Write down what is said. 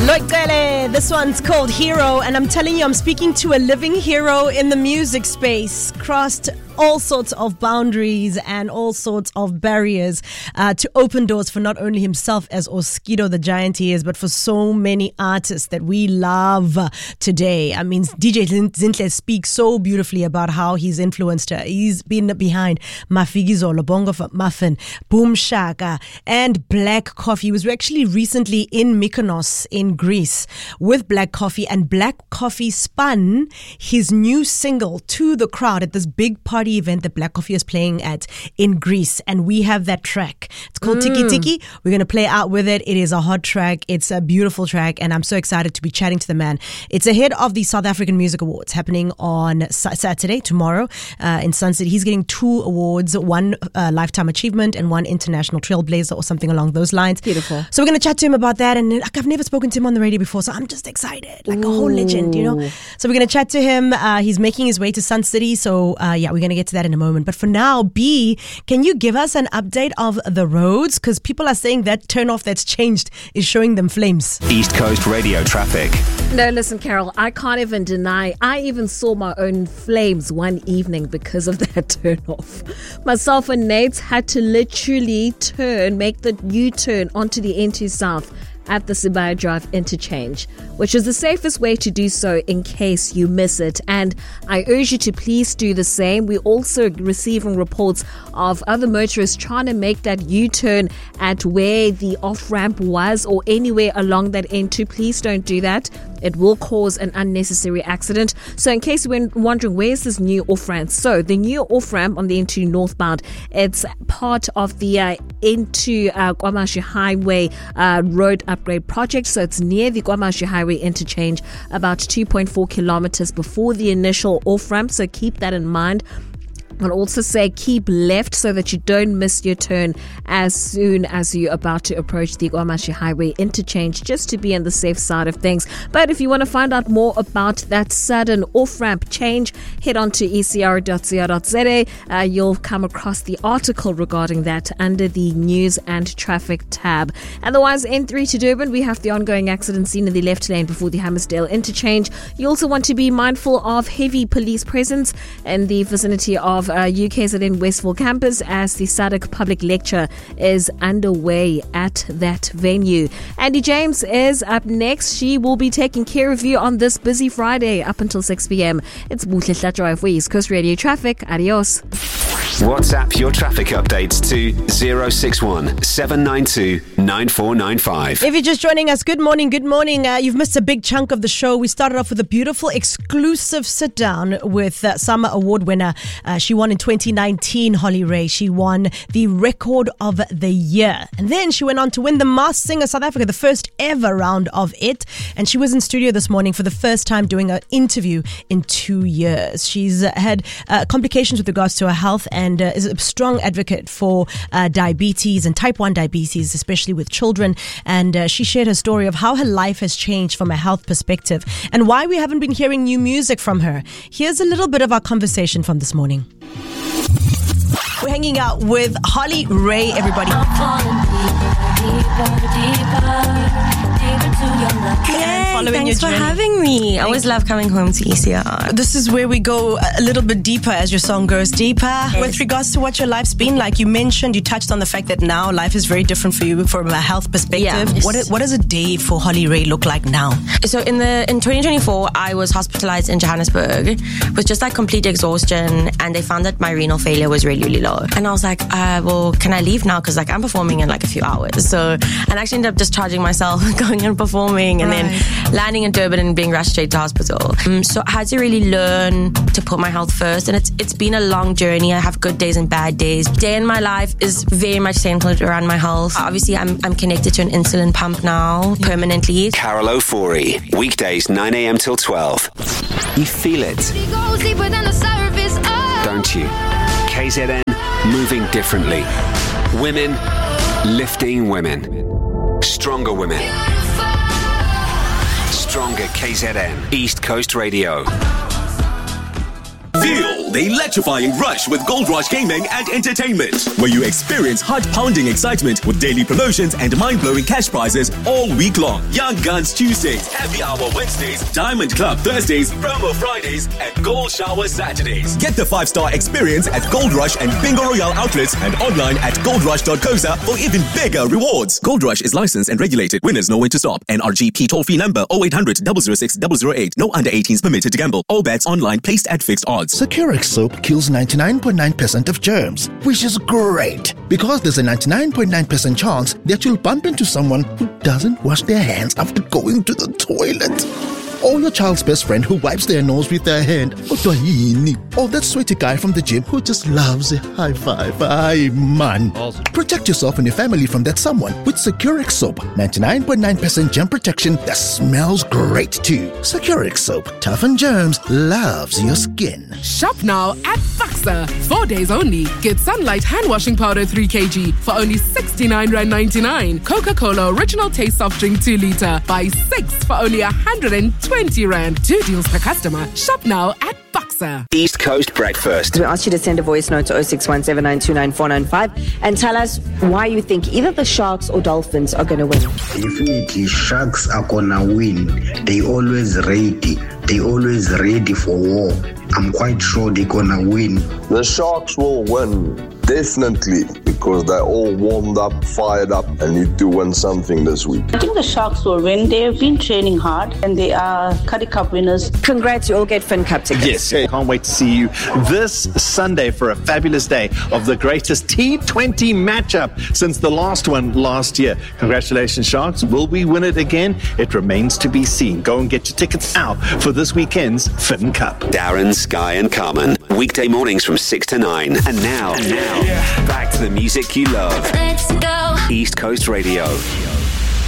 Loiqele, this one's called Hero, and I'm telling you, I'm speaking to a living hero in the music space, crossed all sorts of boundaries and all sorts of barriers to open doors for not only himself as Oskido the giant he is, but for so many artists that we love today. I mean, DJ Zinhle speaks so beautifully about how he's influenced her. He's been behind Mafikizo, Lobongo Muffin, Boom Shaka, and Black Coffee. He was actually recently in Mykonos in Greece with Black Coffee, and Black Coffee spun his new single to the crowd at this big party event that Black Coffee is playing at in Greece, and we have that track. It's called Tiki Tiki. We're going to play out with it. It is a hot track. It's a beautiful track, and I'm so excited to be chatting to the man. It's ahead of the South African Music Awards happening on Saturday, tomorrow, in Sun City. He's getting 2 awards, one Lifetime Achievement and one International Trailblazer or something along those lines. Beautiful. So we're going to chat to him about that, and like, I've never spoken to him on the radio before, so I'm just excited, like a whole legend, you know. So we're going to chat to him. He's making his way to Sun City, so yeah, we're going to get to that in a moment. But for now, B, can you give us an update of the roads? Because people are saying that turnoff that's changed is showing them flames. East Coast Radio traffic. No, listen, Carol, I can't even deny. I even saw my own flames one evening because of that turnoff. Myself and Nate had to literally make the U-turn onto the N2 South at the Sibaya Drive interchange, which is the safest way to do so in case you miss it. And I urge you to please do the same. We're also receiving reports of other motorists trying to make that U-turn at where the off-ramp was or anywhere along that N2. Please don't do that. It will cause an unnecessary accident. So in case you're wondering, where's this new off-ramp? So the new off-ramp on the N2 northbound, it's part of the N2 KwaMashu Highway road upgrade project. So it's near the KwaMashu Highway interchange, about 2.4 kilometers before the initial off-ramp. So keep that in mind. I'll also say keep left so that you don't miss your turn as soon as you're about to approach the KwaMashu Highway interchange, just to be on the safe side of things. But if you want to find out more about that sudden off-ramp change, head on to ecr.co.za. You'll come across the article regarding that under the News and Traffic tab. Otherwise, N3 to Durban, we have the ongoing accident scene in the left lane before the Hammersdale interchange. You also want to be mindful of heavy police presence in the vicinity of UKZN Westville campus as the SADC public lecture is underway at that venue. Andy James is up next. She will be taking care of you on this busy Friday up until 6 p.m. It's Buhle Hlatshwayo for East Coast Radio Traffic. Adios. WhatsApp your traffic updates to 061 792 9495. If you're just joining us, good morning. You've missed a big chunk of the show. We started off with a beautiful exclusive sit down with Summer Award winner. She won in 2019, Holly Ray. She won the Record of the Year. And then she went on to win the Masked Singer South Africa, the first ever round of it. And she was in studio this morning for the first time doing an interview in 2 years. She's had complications with regards to her health and is a strong advocate for diabetes and type 1 diabetes, especially with children. And she shared her story of how her life has changed from a health perspective and why we haven't been hearing new music from her. Here's a little bit of our conversation from this morning. We're hanging out with Holly Ray, everybody. Thanks for having me. I always love coming home to ECR. This is where we go a little bit deeper as your song goes deeper. Yes. With regards to what your life's been like, you touched on the fact that now life is very different for you from a health perspective. Yeah. What does a day for Holly Ray look like now? So in 2024, I was hospitalized in Johannesburg with just like complete exhaustion, and they found that my renal failure was really, really low. And I was like, well, can I leave now? Because like I'm performing in like a few hours. So, and I actually ended up discharging myself, going and performing, and then landing in Durban and being rushed straight to hospital. So I had to really learn to put my health first, and it's been a long journey. I have good days and bad days. Day in my life is very much centered around my health. Obviously, I'm connected to an insulin pump now permanently. Carol O'Forey, weekdays 9 a.m. till 12. You feel it, don't you? KZN, moving differently. Women, lifting women. Stronger women. Stronger KZN. East Coast Radio. Feel the electrifying rush with Gold Rush Gaming and Entertainment, where you experience heart-pounding excitement with daily promotions and mind-blowing cash prizes all week long. Young Guns Tuesdays, Happy Hour Wednesdays, Diamond Club Thursdays, Promo Fridays, and Gold Shower Saturdays. Get the 5-star experience at Gold Rush and Bingo Royale outlets and online at goldrush.coza for even bigger rewards. Gold Rush is licensed and regulated. Winners know when to stop. NRGP toll-free number 0800 006 008. No under 18s permitted to gamble. All bets online placed at fixed odds. Securix soap kills 99.9% of germs, which is great because there's a 99.9% chance that you'll bump into someone who doesn't wash their hands after going to the toilet. Or your child's best friend who wipes their nose with their hand. Or that sweaty guy from the gym who just loves a high five. Aye, man. Protect yourself and your family from that someone with Securix soap. 99.9% germ protection that smells great too. Securix soap. Toughen germs. Loves your skin. Shop now at Faxa. 4 days only. Get Sunlight hand washing powder 3 kg for only 69.99. Coca-Cola original taste soft drink 2 liter. Buy 6 for only 120 Rand. 2 deals per customer. Shop now at Faxa. East Coast Breakfast. We asked you to send a voice note to 0617929495 and tell us why you think either the Sharks or Dolphins are going to win. Definitely, Sharks are going to win. They always ready. They always ready for war. I'm quite sure they're going to win. The Sharks will win, definitely, because they're all warmed up, fired up, and need to win something this week. I think the Sharks will win. They have been training hard, and they are Currie Cup winners. Congrats, you all get Finn Cup tickets. Yes, can't wait to see you this Sunday for a fabulous day of the greatest T20 matchup since the last one last year. Congratulations, Sharks. Will we win it again? It remains to be seen. Go and get your tickets now for this weekend's Finn Cup. Darren, Sky and Carmen. Weekday mornings from 6 to 9. And now, back to the music you love. Let's go. East Coast Radio.